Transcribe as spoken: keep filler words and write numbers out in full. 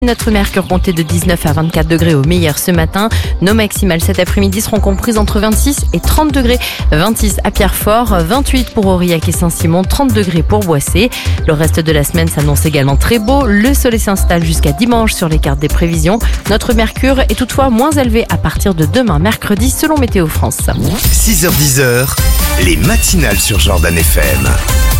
Notre mercure comptait de dix-neuf à vingt-quatre degrés au meilleur ce matin. Nos maximales cet après-midi seront comprises entre vingt-six et trente degrés. vingt-six à Pierrefort, vingt-huit pour Aurillac et Saint-Simon, trente degrés pour Boissé. Le reste de la semaine s'annonce également très beau. Le soleil s'installe jusqu'à dimanche sur les cartes des prévisions. Notre mercure est toutefois moins élevé à partir de demain mercredi selon Météo France. six heures dix, les matinales sur Jordan F M.